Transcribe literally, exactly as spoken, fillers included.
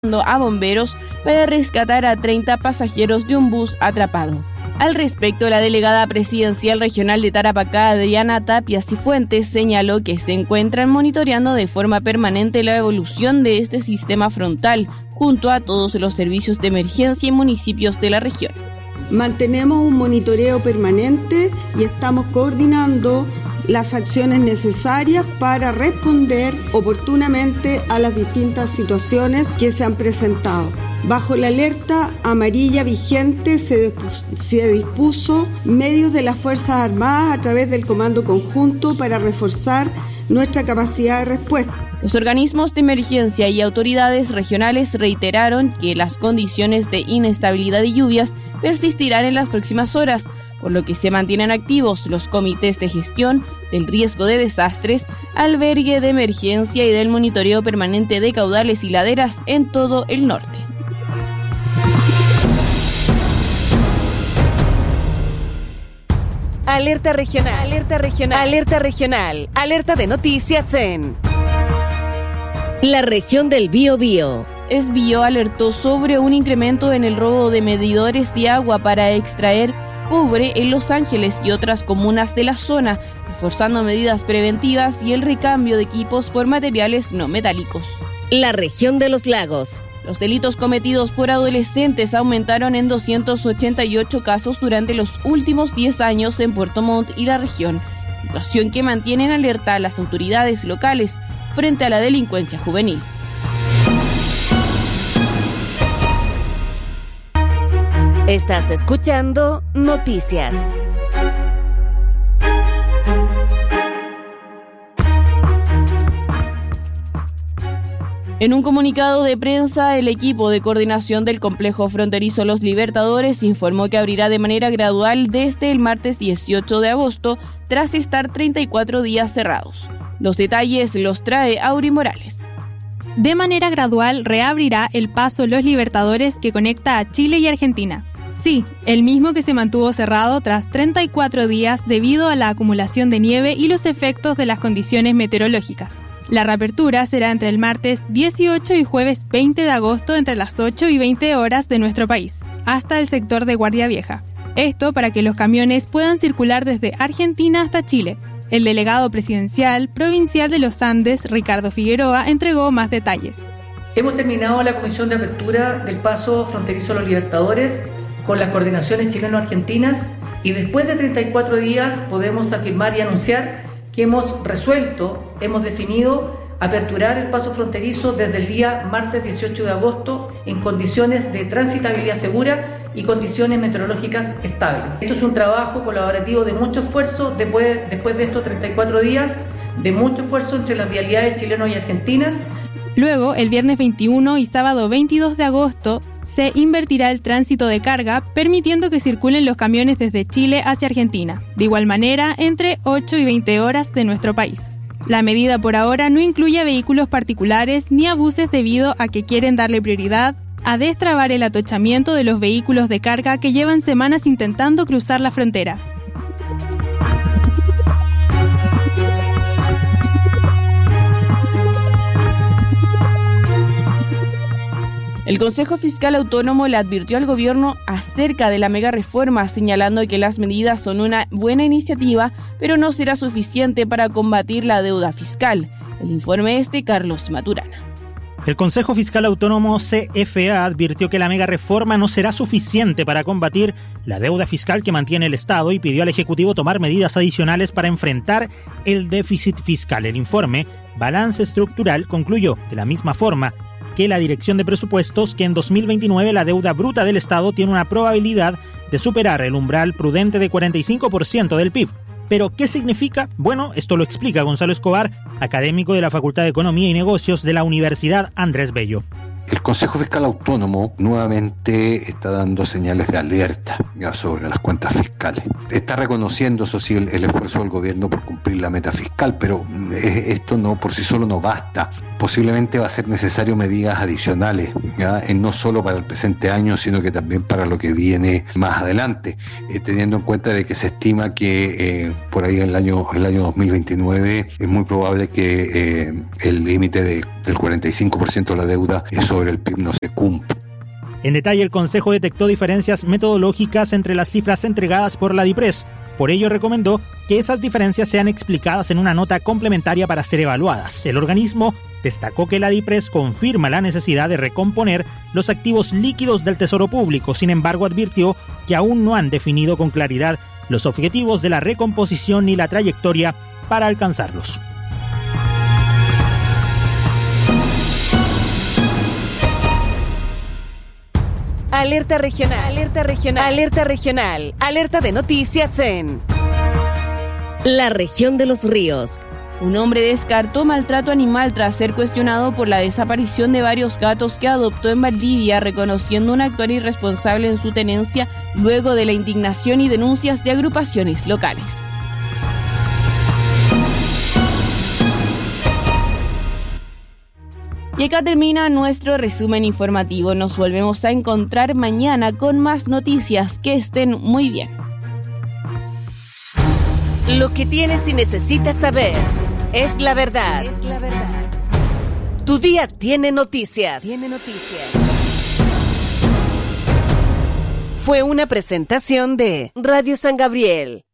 a bomberos para rescatar a treinta pasajeros de un bus atrapado. Al respecto, la delegada presidencial regional de Tarapacá, Adriana Tapia Cifuentes, señaló que se encuentran monitoreando de forma permanente la evolución de este sistema frontal junto a todos los servicios de emergencia y municipios de la región. Mantenemos un monitoreo permanente y estamos coordinando las acciones necesarias para responder oportunamente a las distintas situaciones que se han presentado. Bajo la alerta amarilla vigente se, dispuso, se dispuso medios de las Fuerzas Armadas a través del Comando Conjunto para reforzar nuestra capacidad de respuesta. Los organismos de emergencia y autoridades regionales reiteraron que las condiciones de inestabilidad y lluvias persistirán en las próximas horas, por lo que se mantienen activos los comités de gestión del riesgo de desastres, albergue de emergencia y del monitoreo permanente de caudales y laderas en todo el norte. Alerta regional, alerta regional, alerta regional, alerta de noticias en la región del Biobío. Esbio alertó sobre un incremento en el robo de medidores de agua para extraer cobre en Los Ángeles y otras comunas de la zona, reforzando medidas preventivas y el recambio de equipos por materiales no metálicos. La región de los lagos. Los delitos cometidos por adolescentes aumentaron en doscientos ochenta y ocho casos durante los últimos diez años en Puerto Montt y la región, situación que mantiene en alerta a las autoridades locales frente a la delincuencia juvenil. Estás escuchando Noticias. En un comunicado de prensa, el equipo de coordinación del complejo fronterizo Los Libertadores informó que abrirá de manera gradual desde el martes dieciocho de agosto, tras estar treinta y cuatro días cerrados. Los detalles los trae Auri Morales. De manera gradual reabrirá el paso Los Libertadores que conecta a Chile y Argentina. Sí, el mismo que se mantuvo cerrado tras treinta y cuatro días debido a la acumulación de nieve y los efectos de las condiciones meteorológicas. La reapertura será entre el martes dieciocho y jueves veinte de agosto entre las ocho y veinte horas de nuestro país, hasta el sector de Guardia Vieja. Esto para que los camiones puedan circular desde Argentina hasta Chile. El delegado presidencial provincial de los Andes, Ricardo Figueroa, entregó más detalles. Hemos terminado la comisión de apertura del paso fronterizo Los Libertadores con las coordinaciones chileno-argentinas y después de treinta y cuatro días podemos afirmar y anunciar que hemos resuelto, hemos definido aperturar el paso fronterizo desde el día martes dieciocho de agosto en condiciones de transitabilidad segura y condiciones meteorológicas estables. Esto es un trabajo colaborativo de mucho esfuerzo después, después de estos treinta y cuatro días, de mucho esfuerzo entre las vialidades chilenas y argentinas. Luego, el viernes veintiuno y sábado veintidós de agosto, se invertirá el tránsito de carga, permitiendo que circulen los camiones desde Chile hacia Argentina, de igual manera entre ocho y veinte horas de nuestro país. La medida por ahora no incluye a vehículos particulares ni a buses debido a que quieren darle prioridad a destrabar el atochamiento de los vehículos de carga que llevan semanas intentando cruzar la frontera. El Consejo Fiscal Autónomo le advirtió al gobierno acerca de la mega reforma, señalando que las medidas son una buena iniciativa, pero no será suficiente para combatir la deuda fiscal. El informe es de Carlos Maturana. El Consejo Fiscal Autónomo C F A advirtió que la mega reforma no será suficiente para combatir la deuda fiscal que mantiene el Estado y pidió al Ejecutivo tomar medidas adicionales para enfrentar el déficit fiscal. El informe Balance Estructural concluyó de la misma forma que la Dirección de Presupuestos que en dos mil veintinueve la deuda bruta del Estado tiene una probabilidad de superar el umbral prudente de cuarenta y cinco por ciento del P I B. ¿Pero qué significa? Bueno, esto lo explica Gonzalo Escobar, académico de la Facultad de Economía y Negocios de la Universidad Andrés Bello. El Consejo Fiscal Autónomo nuevamente está dando señales de alerta ya sobre las cuentas fiscales. Está reconociendo, eso sí, el, el esfuerzo del gobierno por cumplir la meta fiscal, pero esto no por sí solo no basta posiblemente va a ser necesario medidas adicionales, ¿ya? No solo para el presente año, sino que también para lo que viene más adelante, eh, teniendo en cuenta de que se estima que eh, por ahí en el año, el año dos mil veintinueve es muy probable que eh, el límite de, del cuarenta y cinco por ciento de la deuda sobre el P I B no se cumpla. En detalle, el Consejo detectó diferencias metodológicas entre las cifras entregadas por la DIPRES. Por ello, recomendó que esas diferencias sean explicadas en una nota complementaria para ser evaluadas. El organismo destacó que la DIPRES confirma la necesidad de recomponer los activos líquidos del Tesoro Público. Sin embargo, advirtió que aún no han definido con claridad los objetivos de la recomposición ni la trayectoria para alcanzarlos. Alerta regional, alerta regional, alerta regional, alerta de noticias en la región de los ríos. Un hombre descartó maltrato animal tras ser cuestionado por la desaparición de varios gatos que adoptó en Valdivia, reconociendo un actuar irresponsable en su tenencia luego de la indignación y denuncias de agrupaciones locales. Y acá termina nuestro resumen informativo. Nos volvemos a encontrar mañana con más noticias. Que estén muy bien. Lo que tienes y necesitas saber es la verdad. Es la verdad. Tu día tiene noticias. Tiene noticias. Fue una presentación de Radio San Gabriel.